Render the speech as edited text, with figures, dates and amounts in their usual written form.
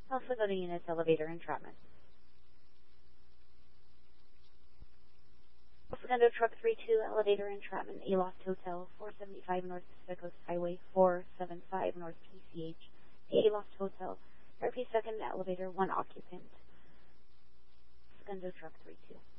Also go to units, elevator, entrapment. Segundo Truck 32, elevator, entrapment, Aloft Hotel, 475 North Pacific Coast Highway, 475 North PCH, Aloft Hotel, RP second elevator, 1 occupant. Segundo Truck 32.